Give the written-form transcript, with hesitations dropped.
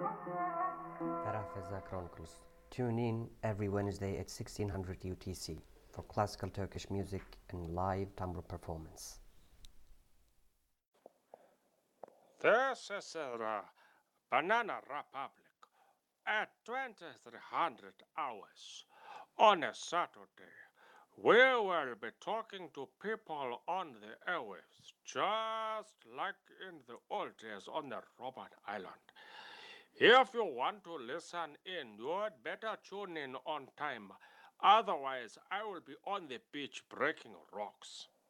Ferah Chronicles. Tune in every Wednesday at 1600 UTC for classical Turkish music and live tambour performance. This is the Banana Republic at 2300 hours on a Saturday. We will be talking to people on the airwaves, just like in the old days on the Robert Island. If you want to listen in, you'd better tune in on time. Otherwise, I will be on the beach breaking rocks.